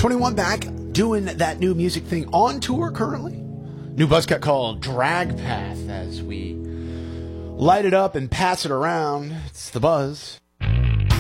21 back doing that new music thing on tour currently. New buzz cut called Drag Path as we light it up and pass it around. It's the buzz.